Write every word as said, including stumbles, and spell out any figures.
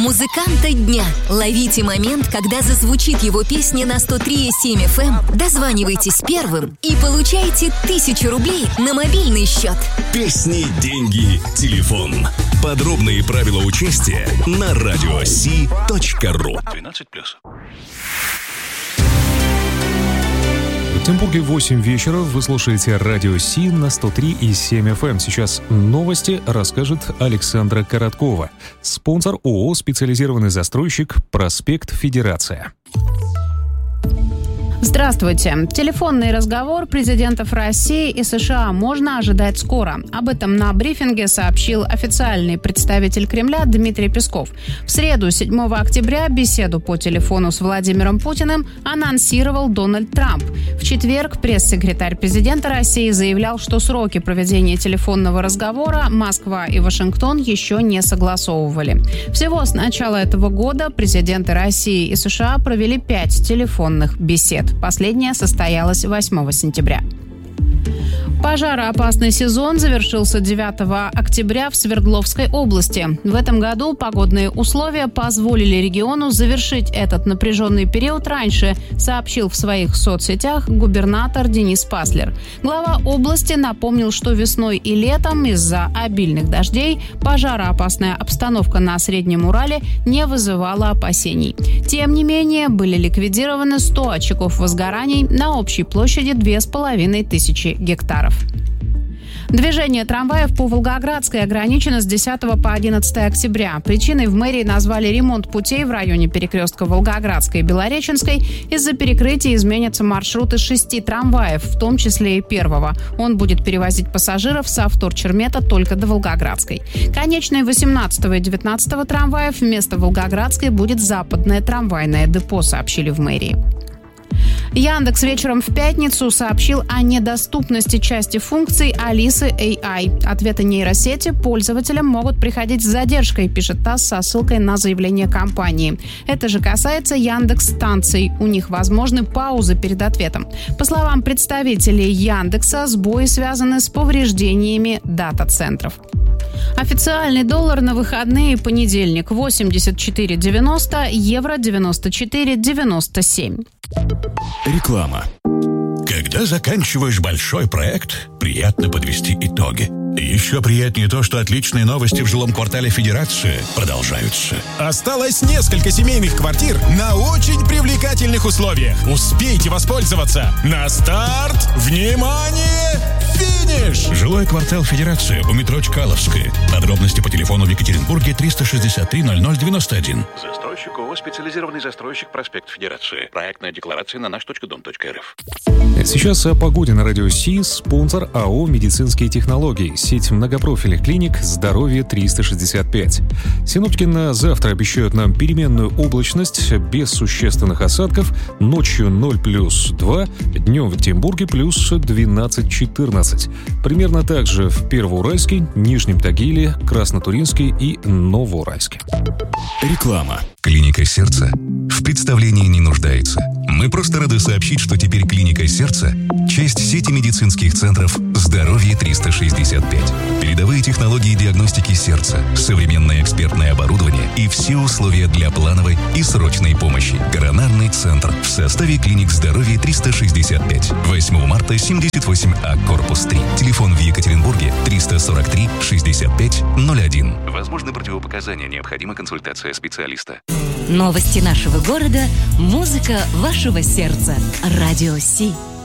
Музыканта дня. Ловите момент, когда зазвучит его песня на сто три и семь эф эм. Дозванивайтесь первым и получайте тысячу рублей на мобильный счет. Песни, деньги, телефон. Подробные правила участия на радио си точка ру. двенадцать плюс. В Петербурге восемь вечера. Вы слушаете радио Си на сто три и семь эф эм. Сейчас новости расскажет Александра Короткова. Спонсор ООО «Специализированный застройщик», проспект Федерация. Здравствуйте. Телефонный разговор президентов России и США можно ожидать скоро. Об этом на брифинге сообщил официальный представитель Кремля Дмитрий Песков. В среду, седьмого октября, беседу по телефону с Владимиром Путиным анонсировал Дональд Трамп. В четверг пресс-секретарь президента России заявлял, что сроки проведения телефонного разговора Москва и Вашингтон еще не согласовывали. Всего с начала этого года президенты России и США провели пять телефонных бесед. Последняя состоялась восьмого сентября. Пожароопасный сезон завершился девятого октября в Свердловской области. В этом году погодные условия позволили региону завершить этот напряженный период раньше, сообщил в своих соцсетях губернатор Денис Паслер. Глава области напомнил, что весной и летом из-за обильных дождей пожароопасная обстановка на Среднем Урале не вызывала опасений. Тем не менее, были ликвидированы сто очагов возгораний на общей площади две с половиной тысячи гектаров. Движение трамваев по Волгоградской ограничено с десятого по одиннадцатое октября. Причиной в мэрии назвали ремонт путей в районе перекрестка Волгоградской и Белореченской. Из-за перекрытия изменятся маршруты шести трамваев, в том числе и первого. Он будет перевозить пассажиров со Вторчермета только до Волгоградской. Конечной восемнадцатого и девятнадцатого трамваев вместо Волгоградской будет западное трамвайное депо, сообщили в мэрии. Яндекс вечером в пятницу сообщил о недоступности части функций Алисы эй ай. Ответы нейросети пользователям могут приходить с задержкой, пишет ТАСС со ссылкой на заявление компании. Это же касается Яндекс-станций. У них возможны паузы перед ответом. По словам представителей Яндекса, сбои связаны с повреждениями дата-центров. Официальный доллар на выходные: понедельник восемьдесят четыре девяносто, евро девяносто четыре девяносто семь. Реклама. Когда заканчиваешь большой проект, приятно подвести итоги. Еще приятнее то, что отличные новости в жилом квартале Федерации продолжаются. Осталось несколько семейных квартир на очень привлекательных условиях. Успейте воспользоваться. На старт! Внимание! Финиш! Жилой квартал Федерации у метро Чкаловская. Подробности по телефону в Екатеринбурге триста шестьдесят три ноль ноль девяносто один. Застройщик ООО «Специализированный застройщик», проспект Федерации. Проектная декларация на наш точка дом точка эр эф. Сейчас о погоде на радио Си. Спонсор АО «Медицинские технологии». Сеть многопрофильных клиник «Здоровье триста шестьдесят пять». Синоптики на завтра обещают нам переменную облачность без существенных осадков. Ночью ноль плюс два, днем в Екатеринбурге плюс двенадцать-четырнадцать. Примерно так же в Первоуральске, Нижнем Тагиле, Краснотуринске и Новоуральске. Реклама. Клиника сердца в представлении не нуждается. Мы просто рады сообщить, что теперь клиника сердца – часть сети медицинских центров «Здоровье триста шестьдесят пять». Передовые технологии диагностики сердца, современное экспертное оборудование и все условия для плановой и срочной помощи. Коронарный центр в составе клиник «Здоровье триста шестьдесят пять». восьмого марта, семьдесят восемь А, корпус три. Телефон в Екатеринбурге триста сорок три шестьдесят пять ноль один. Возможны противопоказания, необходима консультация специалиста. Новости нашего города, музыка вашего сердца. Радио Си.